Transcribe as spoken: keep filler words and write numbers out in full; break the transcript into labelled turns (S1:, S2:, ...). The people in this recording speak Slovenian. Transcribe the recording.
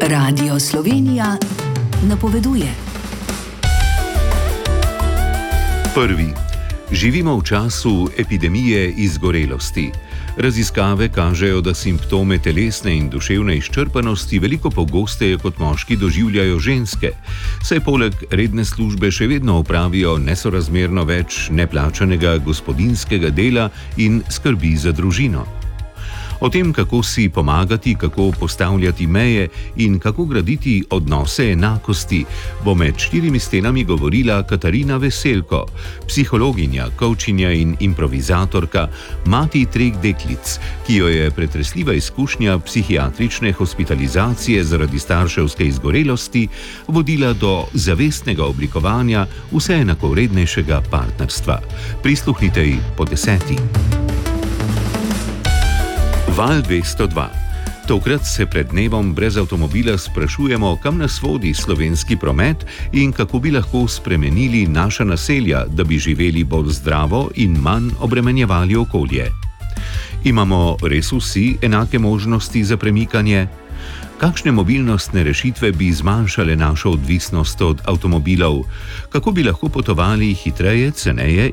S1: Radio Slovenija napoveduje.
S2: Prvi. Živimo v času epidemije izgorelosti. Raziskave kažejo, da simptome telesne in duševne izčrpanosti veliko pogosteje kot moški doživljajo ženske, saj poleg redne službe še vedno opravijo nesorazmerno več neplačanega gospodinjskega dela in skrbi za družino. O tem, kako si pomagati, kako postavljati meje in kako graditi odnose enakosti, bo med štirimi stenami govorila Katarina Veselko, psihologinja, coachinja in improvizatorka, mati treh deklic, ki jo je pretresljiva izkušnja psihiatrične hospitalizacije zaradi starševske izgorelosti vodila do zavestnega oblikovanja vse enakovrednejšega partnerstva. Prisluhnite ji po deseti. Val dvesto dva. Tokrat se pred dnevom brez avtomobila sprašujemo, kam nas vodi slovenski promet in kako bi lahko spremenili naša naselja, da bi živeli bolj zdravo in manj obremenjevali okolje. Imamo res vsi enake možnosti za premikanje? Kakšne mobilnostne rešitve bi zmanjšale našo odvisnost od avtomobilov? Kako bi lahko potovali hitreje, ceneje